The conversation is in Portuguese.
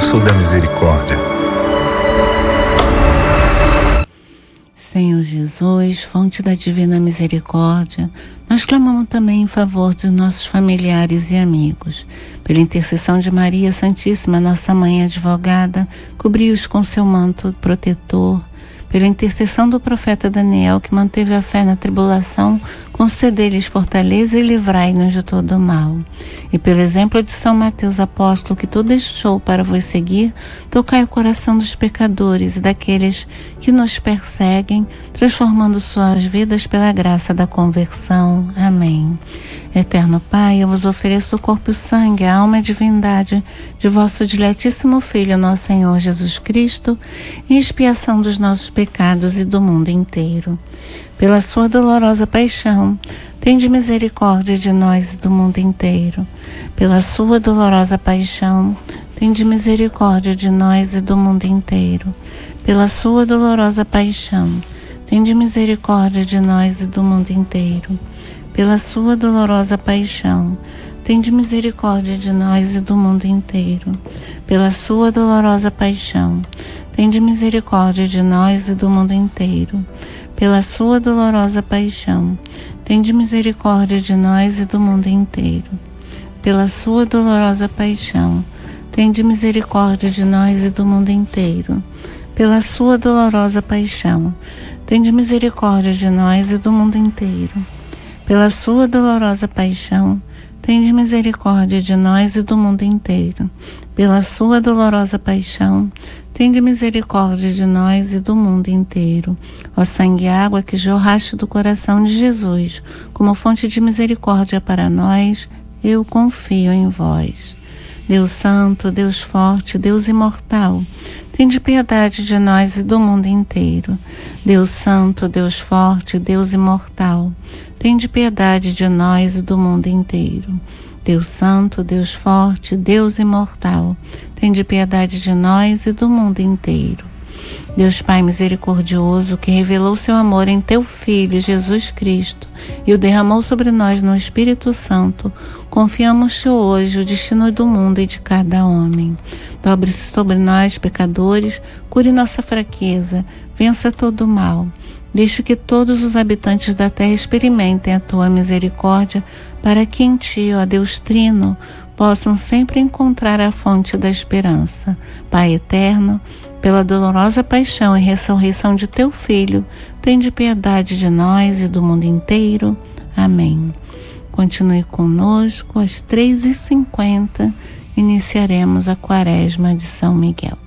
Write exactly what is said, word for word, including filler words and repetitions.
Terço da Misericórdia. Senhor Jesus, fonte da divina misericórdia, nós clamamos também em favor de nossos familiares e amigos. Pela intercessão de Maria Santíssima, nossa mãe advogada, cobri-os com seu manto protetor. Pela intercessão do profeta Daniel, que manteve a fé na tribulação, concedei-lhes fortaleza e livrai-nos de todo o mal. E pelo exemplo de São Mateus Apóstolo, que tu deixou para vos seguir, tocai o coração dos pecadores e daqueles que nos perseguem, transformando suas vidas pela graça da conversão. Amém. Eterno Pai, eu vos ofereço o corpo e o sangue, a alma e a divindade de vosso diletíssimo Filho, nosso Senhor Jesus Cristo, em expiação dos nossos pecados e do mundo inteiro. Pela sua dolorosa paixão, tende misericórdia de nós e do mundo inteiro. Pela sua dolorosa paixão, tende misericórdia de nós e do mundo inteiro. Pela sua dolorosa paixão, tende misericórdia de nós e do mundo inteiro. Pela sua dolorosa paixão, tende misericórdia de nós e do mundo inteiro. Pela sua dolorosa paixão, tende misericórdia de nós e do mundo inteiro. Pela sua dolorosa paixão, tende misericórdia de nós e do mundo inteiro. Pela sua dolorosa paixão, tende misericórdia de nós e do mundo inteiro. Pela sua dolorosa paixão, tende misericórdia de nós e do mundo inteiro. Pela sua dolorosa paixão, tende misericórdia de nós e do mundo inteiro. Pela sua dolorosa paixão, tende misericórdia de nós e do mundo inteiro. Ó sangue e água que jorraste do coração de Jesus, como fonte de misericórdia para nós, eu confio em vós. Deus Santo, Deus Forte, Deus Imortal, tende piedade de nós e do mundo inteiro. Deus Santo, Deus Forte, Deus Imortal, tende piedade de nós e do mundo inteiro. Deus Santo, Deus Forte, Deus Imortal, tende piedade de nós e do mundo inteiro. Deus Pai misericordioso, que revelou seu amor em teu Filho, Jesus Cristo, e o derramou sobre nós no Espírito Santo, confiamos-te hoje o destino do mundo e de cada homem. Dobre-se sobre nós, pecadores, cure nossa fraqueza, vença todo o mal. Deixe que todos os habitantes da terra experimentem a tua misericórdia, para que em ti, ó Deus Trino, possam sempre encontrar a fonte da esperança. Pai eterno, pela dolorosa paixão e ressurreição de teu Filho, tende piedade de nós e do mundo inteiro. Amém. Continue conosco, às três e cinquenta, iniciaremos a Quaresma de São Miguel.